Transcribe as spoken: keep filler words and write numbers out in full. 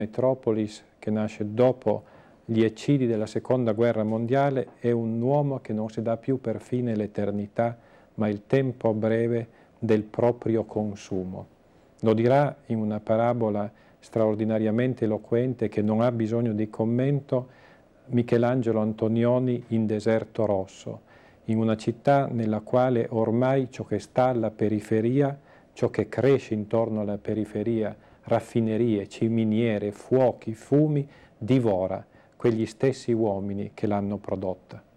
Metropolis, che nasce dopo gli eccidi della seconda guerra mondiale, è un uomo che non si dà più per fine l'eternità, ma il tempo breve del proprio consumo. Lo dirà in una parabola straordinariamente eloquente che non ha bisogno di commento Michelangelo Antonioni in Deserto Rosso, in una città nella quale ormai ciò che sta alla periferia, ciò che cresce intorno alla periferia, raffinerie, ciminiere, fuochi, fumi, divora quegli stessi uomini che l'hanno prodotta.